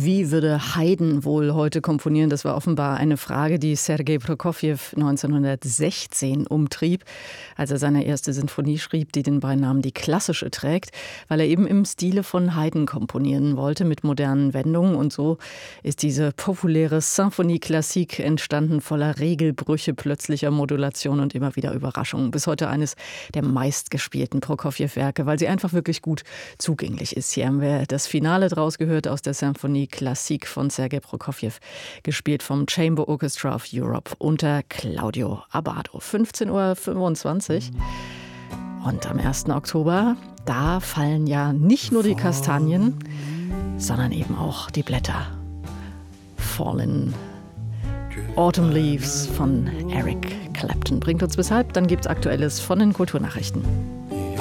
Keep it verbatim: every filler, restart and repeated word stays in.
Wie würde Haydn wohl heute komponieren? Das war offenbar eine Frage, die Sergei Prokofjew neunzehnhundertsechzehn umtrieb, als er seine erste Sinfonie schrieb, die den Beinamen die klassische trägt, weil er eben im Stile von Haydn komponieren wollte, mit modernen Wendungen. Und so ist diese populäre Symphonie Classique entstanden, voller Regelbrüche, plötzlicher Modulation und immer wieder Überraschungen. Bis heute eines der meistgespielten Prokofjew-Werke, weil sie einfach wirklich gut zugänglich ist. Hier haben wir das Finale draus gehört aus der Symphonie Classique von Sergei Prokofjew, gespielt vom Chamber Orchestra of Europe unter Claudio Abbado. fünfzehn Uhr fünfundzwanzig. Und am ersten Oktober, da fallen ja nicht nur die Kastanien, sondern eben auch die Blätter. Fallen Autumn Leaves von Eric Clapton bringt uns bis halb. Dann gibt's Aktuelles von den Kulturnachrichten.